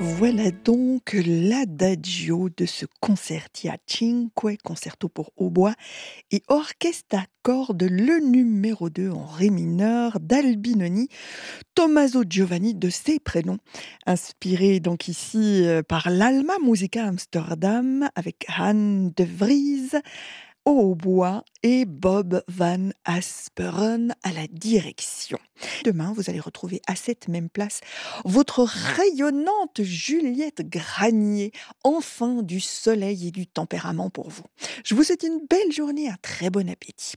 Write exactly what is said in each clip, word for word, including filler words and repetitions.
Voilà donc l'adagio de ce concerti a cinque, concerto pour hautbois et orchestre à cordes, le numéro deux en ré mineur d'Albinoni, Tommaso Giovanni de ses prénoms, inspiré donc ici euh, par l'Alma Musica Amsterdam avec Han de Vries au hautbois et Bob Van Asperen à la direction. Demain, vous allez retrouver à cette même place votre rayonnante Juliette Granier, enfin du soleil et du tempérament pour vous. Je vous souhaite une belle journée, un très bon appétit.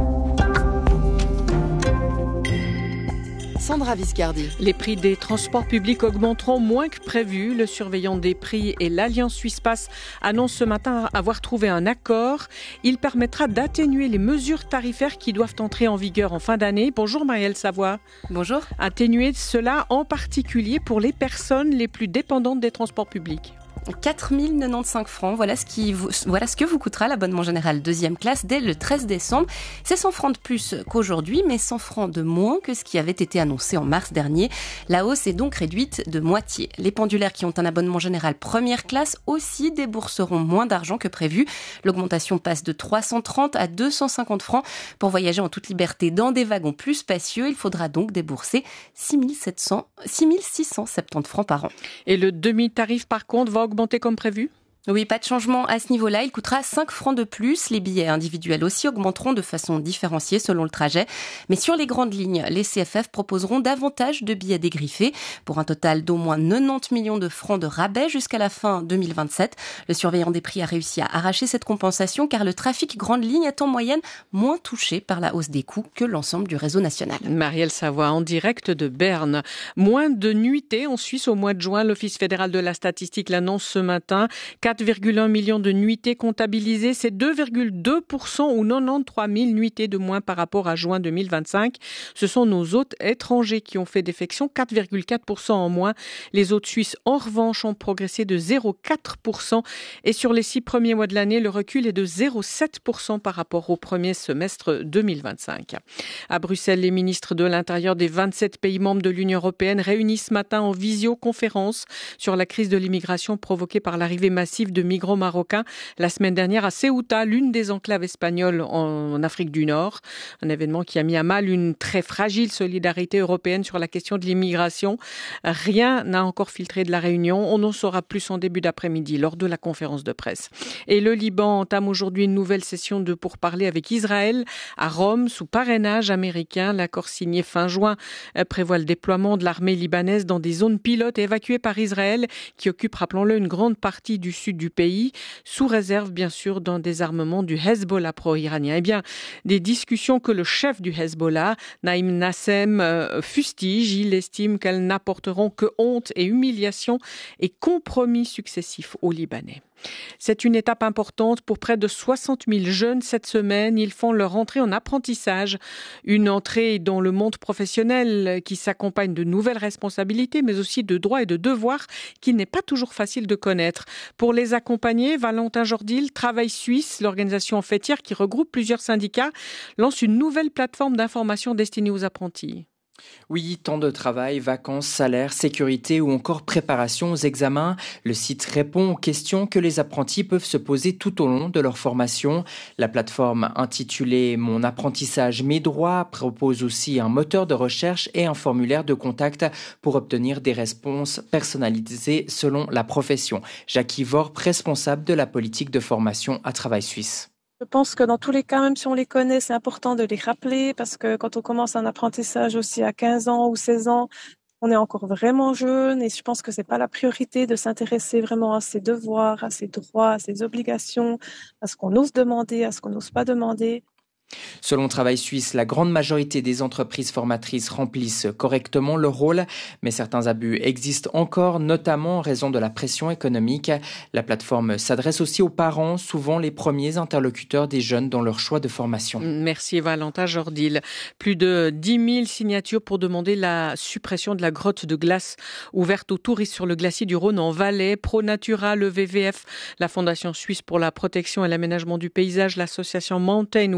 Sandra Viscardi. Les prix des transports publics augmenteront moins que prévu. Le surveillant des prix et l'Alliance Suisse Pass annoncent ce matin avoir trouvé un accord. Il permettra d'atténuer les mesures tarifaires qui doivent entrer en vigueur en fin d'année. Bonjour Marielle Savoie. Bonjour. Atténuer cela en particulier pour les personnes les plus dépendantes des transports publics. quatre mille quatre-vingt-quinze francs, voilà ce, qui vous, voilà ce que vous coûtera l'abonnement général deuxième classe dès le treize décembre. C'est cent francs de plus qu'aujourd'hui, mais cent francs de moins que ce qui avait été annoncé en mars dernier. La hausse est donc réduite de moitié. Les pendulaires qui ont un abonnement général première classe aussi débourseront moins d'argent que prévu. L'augmentation passe de trois cent trente à deux cent cinquante francs. Pour voyager en toute liberté dans des wagons plus spacieux, il faudra donc débourser six mille six cent soixante-dix francs par an. Et le demi-tarif par contre va augmenter comme prévu ? Oui, pas de changement à ce niveau-là. Il coûtera cinq francs de plus. Les billets individuels aussi augmenteront de façon différenciée selon le trajet. Mais sur les grandes lignes, les C F F proposeront davantage de billets dégriffés pour un total d'au moins quatre-vingt-dix millions de francs de rabais jusqu'à la fin deux mille vingt-sept. Le surveillant des prix a réussi à arracher cette compensation car le trafic grande ligne est en moyenne moins touché par la hausse des coûts que l'ensemble du réseau national. Marielle Savoie en direct de Berne. Moins de nuitées en Suisse au mois de juin. L'Office fédéral de la statistique l'annonce ce matin. quatre virgule un millions de nuitées comptabilisées, c'est deux virgule deux pour cent ou quatre-vingt-treize mille nuitées de moins par rapport à juin deux mille vingt-cinq. Ce sont nos hôtes étrangers qui ont fait défection, quatre virgule quatre pour cent en moins. Les hôtes suisses, en revanche, ont progressé de zéro virgule quatre pour cent. Et sur les six premiers mois de l'année, le recul est de zéro virgule sept pour cent par rapport au premier semestre deux mille vingt-cinq. À Bruxelles, les ministres de l'Intérieur des vingt-sept pays membres de l'Union européenne réunissent ce matin en visioconférence sur la crise de l'immigration provoquée par l'arrivée massive de migrants marocains la semaine dernière à Ceuta, l'une des enclaves espagnoles en Afrique du Nord. Un événement qui a mis à mal une très fragile solidarité européenne sur la question de l'immigration. Rien n'a encore filtré de la réunion. On en saura plus en début d'après-midi lors de la conférence de presse. Et le Liban entame aujourd'hui une nouvelle session de pourparlers avec Israël à Rome sous parrainage américain. L'accord signé fin juin prévoit le déploiement de l'armée libanaise dans des zones pilotes évacuées par Israël qui occupe, rappelons-le, une grande partie du sud du pays, sous réserve bien sûr d'un désarmement du Hezbollah pro-iranien. Eh bien, des discussions que le chef du Hezbollah, Naïm Nassem, euh, fustige. Il estime qu'elles n'apporteront que honte et humiliation et compromis successifs aux Libanais. C'est une étape importante pour près de soixante mille jeunes cette semaine. Ils font leur entrée en apprentissage. Une entrée dans le monde professionnel qui s'accompagne de nouvelles responsabilités, mais aussi de droits et de devoirs qu'il n'est pas toujours facile de connaître. Pour les accompagner, Valentin Jordil, Travail Suisse, l'organisation fêtière qui regroupe plusieurs syndicats, lance une nouvelle plateforme d'information destinée aux apprentis. Oui, temps de travail, vacances, salaire, sécurité ou encore préparation aux examens. Le site répond aux questions que les apprentis peuvent se poser tout au long de leur formation. La plateforme intitulée « Mon apprentissage, mes droits » propose aussi un moteur de recherche et un formulaire de contact pour obtenir des réponses personnalisées selon la profession. Jackie Worp, responsable de la politique de formation à Travail Suisse. Je pense que dans tous les cas, même si on les connaît, c'est important de les rappeler parce que quand on commence un apprentissage aussi à quinze ans ou seize ans, on est encore vraiment jeune et je pense que c'est pas la priorité de s'intéresser vraiment à ses devoirs, à ses droits, à ses obligations, à ce qu'on ose demander, à ce qu'on n'ose pas demander. Selon Travail Suisse, la grande majorité des entreprises formatrices remplissent correctement leur rôle, mais certains abus existent encore, notamment en raison de la pression économique. La plateforme s'adresse aussi aux parents, souvent les premiers interlocuteurs des jeunes dans leur choix de formation. Merci Valentin Jordil. Plus de dix mille signatures pour demander la suppression de la grotte de glace ouverte aux touristes sur le glacier du Rhône en Valais. ProNatura, le V V F, la Fondation suisse pour la protection et l'aménagement du paysage, l'association Mountain Wilderness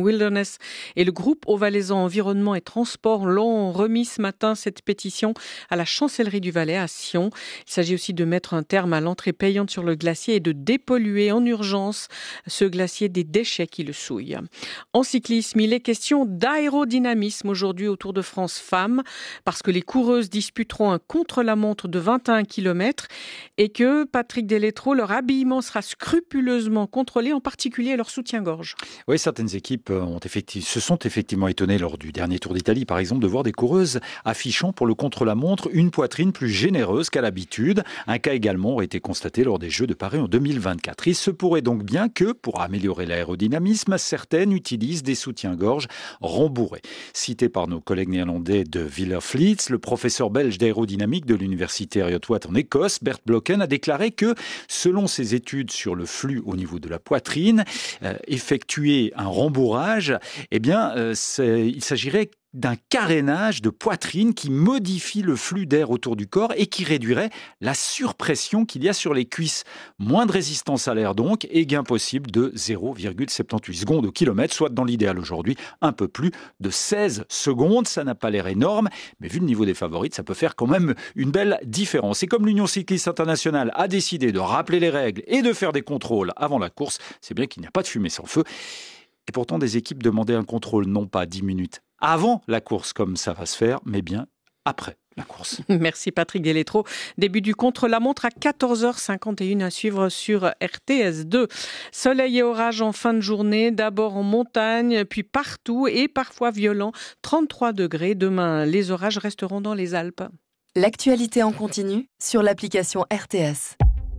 Jeunesse et le groupe Haut-Valaisan Environnement et Transport l'ont remis ce matin cette pétition à la chancellerie du Valais à Sion. Il s'agit aussi de mettre un terme à l'entrée payante sur le glacier et de dépolluer en urgence ce glacier des déchets qui le souillent. En cyclisme, il est question d'aérodynamisme aujourd'hui au Tour de France Femmes parce que les coureuses disputeront un contre-la-montre de vingt et un kilomètres et que, Patrick Deletro, leur habillement sera scrupuleusement contrôlé, en particulier leur soutien-gorge. Oui, certaines équipes ont effective, se sont effectivement étonnées lors du dernier Tour d'Italie, par exemple, de voir des coureuses affichant pour le contre-la-montre une poitrine plus généreuse qu'à l'habitude. Un cas également aurait été constaté lors des Jeux de Paris en deux mille vingt-quatre. Il se pourrait donc bien que, pour améliorer l'aérodynamisme, certaines utilisent des soutiens-gorge rembourrés. Cité par nos collègues néerlandais de Villers-Fleets, le professeur belge d'aérodynamique de l'université Heriot-Watt en Écosse, Bert Blocken, a déclaré que, selon ses études sur le flux au niveau de la poitrine, euh, effectuer un rembourrage, eh bien, euh, il s'agirait d'un carénage de poitrine qui modifie le flux d'air autour du corps et qui réduirait la surpression qu'il y a sur les cuisses. Moins de résistance à l'air donc, et gain possible de zéro virgule soixante-dix-huit secondes au kilomètre, soit dans l'idéal aujourd'hui un peu plus de seize secondes. Ça n'a pas l'air énorme, mais vu le niveau des favorites, ça peut faire quand même une belle différence. Et comme l'Union cycliste internationale a décidé de rappeler les règles et de faire des contrôles avant la course, c'est bien qu'il n'y a pas de fumée sans feu. Et pourtant, des équipes demandaient un contrôle non pas dix minutes avant la course, comme ça va se faire, mais bien après la course. Merci Patrick Deletro. Début du contre-la-montre à quatorze heures cinquante et une à suivre sur R T S deux. Soleil et orage en fin de journée, d'abord en montagne, puis partout et parfois violent. trente-trois degrés. Demain, les orages resteront dans les Alpes. L'actualité en continu sur l'application R T S.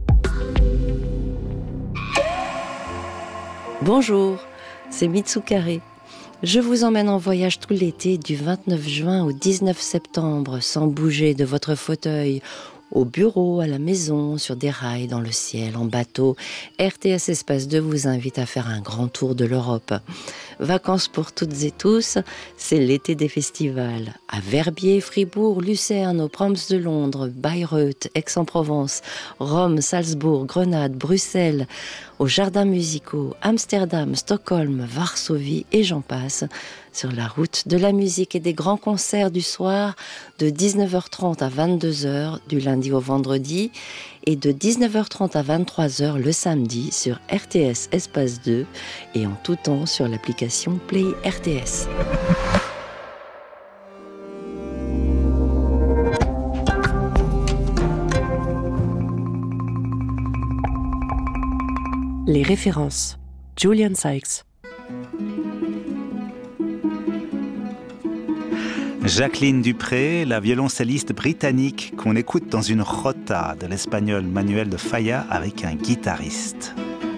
Bonjour, c'est Mitsukare. Je vous emmène en voyage tout l'été du vingt-neuf juin au dix-neuf septembre sans bouger de votre fauteuil. Au bureau, à la maison, sur des rails, dans le ciel, en bateau. R T S Espace deux vous invite à faire un grand tour de l'Europe. Vacances pour toutes et tous, c'est l'été des festivals. À Verbier, Fribourg, Lucerne, aux Proms de Londres, Bayreuth, Aix-en-Provence, Rome, Salzbourg, Grenade, Bruxelles, aux jardins musicaux, Amsterdam, Stockholm, Varsovie et j'en passe. Sur la route de la musique et des grands concerts du soir de dix-neuf heures trente à vingt-deux heures du lundi au vendredi et de dix-neuf heures trente à vingt-trois heures le samedi sur R T S Espace deux et en tout temps sur l'application Play R T S. Les références. Julian Sykes. Jacqueline Dupré, la violoncelliste britannique qu'on écoute dans une rota de l'espagnol Manuel de Falla avec un guitariste.